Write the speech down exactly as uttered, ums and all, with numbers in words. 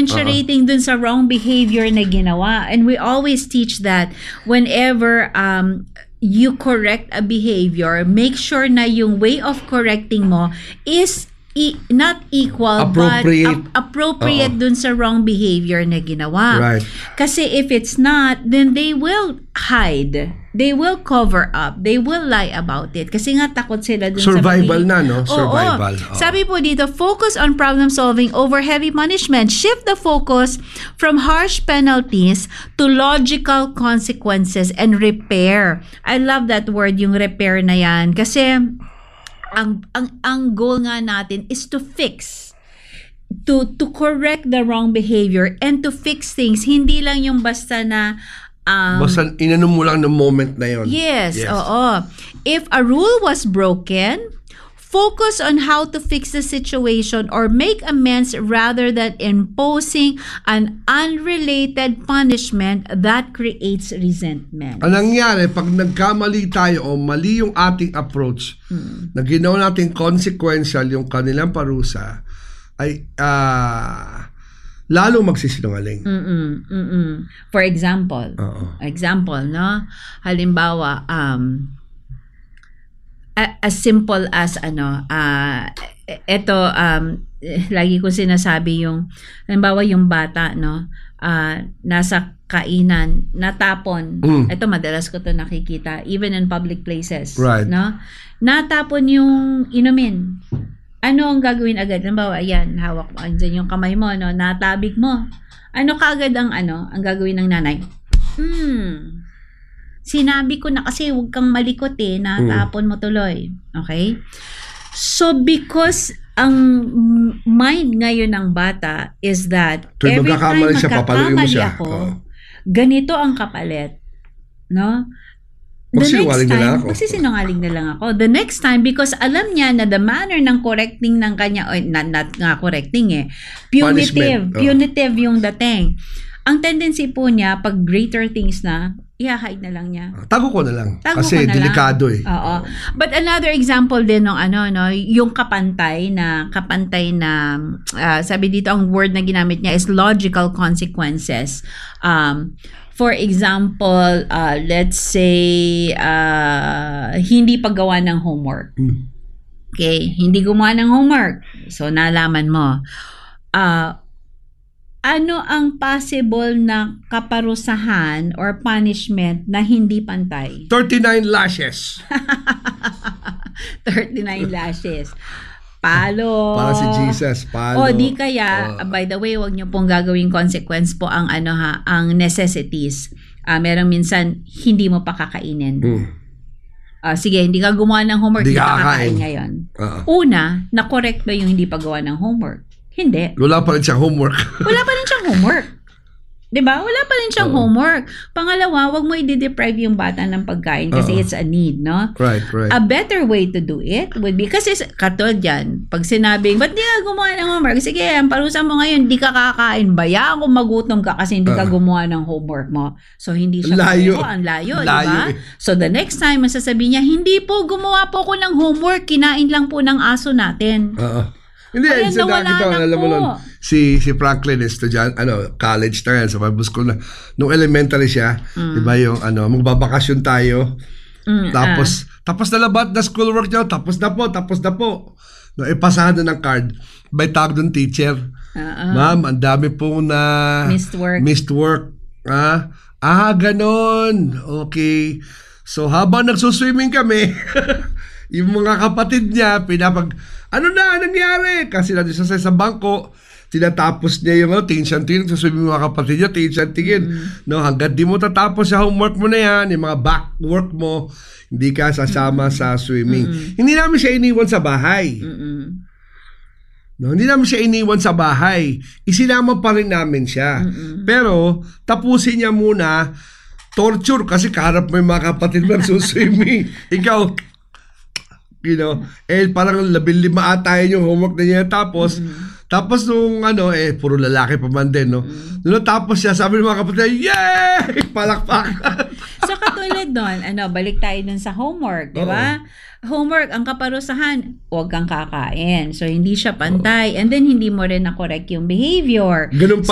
commensurating uh-huh. dun sa wrong behavior na ginawa. And we always teach that whenever um you correct a behavior, make sure na yung way of correcting mo is E- not equal appropriate. but ap- appropriate Uh-oh. dun sa wrong behavior na ginawa. Right. Kasi if it's not, then they will hide. They will cover up. They will lie about it. Kasi nga takot sila dun survival sa na, no? Survival. Oo. Sabi po dito, focus on problem solving over heavy punishment. Shift the focus from harsh penalties to logical consequences and repair. I love that word, yung repair na yan. Kasi ang ang ang goal nga natin is to fix, to to correct the wrong behavior and to fix things. Hindi lang yung basta na um, basta inano mo lang ng moment na yon. Yes, yes, oo. If a rule was broken, focus on how to fix the situation or make amends rather than imposing an unrelated punishment that creates resentment. Ang nangyari, pag nagkamali tayo o mali yung ating approach, hmm. na ginawa natin consequential yung kanilang parusa, ay uh, lalo magsisinungaling. Mm-mm, mm-mm. For example, Uh-oh. example, no? Halimbawa, um, as simple as ano, uh, ito, um, lagi ko sinasabi yung, halimbawa yung bata, no, uh, nasa kainan, natapon. Mm. Ito, madalas ko to nakikita, even in public places. Right. No? Natapon yung inumin. Ano ang gagawin agad? Halimbawa, ayan, hawak mo, andyan yung kamay mo, no, natabig mo. Ano kaagad ang, ano, ang gagawin ng nanay? Hmm, sinabi ko na kasi huwag kang malikot eh, natapon mo tuloy. Okay? So, because ang mind ngayon ng bata is that so, every time magkakamali ako, oh. ganito ang kapalit. No? The next time, magsisinungaling na lang ako. The next time, because alam niya na the manner ng correcting ng kanya, or not, not nga correcting eh, punitive. Oh. Punitive yung dating. Ang tendency po niya, pag greater things na, i-hide na lang niya. Tago ko na lang. Tago kasi na delikado lang. eh. Oo. But another example din ng ano, no, yung kapantay na, kapantay na, uh, sabi dito, ang word na ginamit niya is logical consequences. Um, for example, uh, let's say, uh, hindi paggawa ng homework. Hmm. Okay? Hindi gumawa ng homework. So, nalaman mo. Uh, ano ang possible na kaparusahan or punishment na hindi pantay? thirty-nine lashes. thirty-nine lashes. Palo. Para si Jesus, palo. O di kaya, uh, by the way, wag niyo pong gagawing consequence po ang ano ha, ang necessities. Uh, merong minsan hindi mo pa kakainin. Hmm. Uh, sige, hindi ka gumawa ng homework, hindi ka kakain ngayon. Uh-huh. Una, na-correct ba yung hindi paggawa ng homework? Hindi. Wala pa rin siyang homework. Wala pa rin siyang homework. Diba? Wala pa rin siyang uh-huh. homework. Pangalawa, wag mo i-deprive yung bata ng pagkain kasi uh-huh. it's a need, no? Right, right. A better way to do it would be, kasi katulad yan, pag sinabing, ba't di ka gumawa ng homework? Sige, ang parusa mo ngayon, di ka kakain. Bayaan kung magutom ka kasi hindi uh-huh. ka gumawa ng homework mo. So, hindi siya layo. Ko, ang layo, layo diba? Eh. So, the next time, masasabi niya, hindi po, gumawa po ako ng homework, kinain lang po ng aso natin. Oo. Uh-huh. Hindi, Ayan, sa dati pa, alam mo nun, si, si Franklin, estudyant, ano, college na yan, sa Bible School na, nung elementary siya, mm. di ba yung, ano, magbabakasyon tayo, mm, tapos, uh. tapos na labat na schoolwork niya, tapos na po, tapos na po. No, ipasahan na ng card, by tawag ng teacher, uh-uh. Ma'am, ang dami po na missed work. Missed work. Ah, ah ganon. Okay. So, habang nagsuswimming kami, yung mga kapatid niya, pinapag, ano na, nangyari? Kasi nandun siya sa bangko, tinatapos niya yung, ano, tingin siyang tingin, suswimming mga kapatid niya, tingin siyang tingin. Mm-hmm. No, hanggang di mo tatapos sa homework mo na yan, yung mga back work mo, hindi ka sasama mm-hmm. sa swimming. Mm-hmm. Hindi namin siya iniwan sa bahay. Mm-hmm. No, hindi namin siya iniwan sa bahay. Isinama pa rin namin siya. Mm-hmm. Pero, tapusin niya muna, torture, kasi kaharap mo yung mga kapatid mo suswimming. Ikaw, you know, eh parang labing lima ata yung homework na niya tapos mm-hmm. tapos nung ano eh puro lalaki pa man din, no. Mm-hmm. Nung tapos siya, sabi ng mga kapatid, yay! Palakpakan. So katulad doon, ano, balik tayo dun sa homework, di ba? Homework, ang kaparusahan, huwag kang kakain. So hindi siya pantay. Uh-oh. And then hindi mo rin na-correct yung behavior. Ganun pa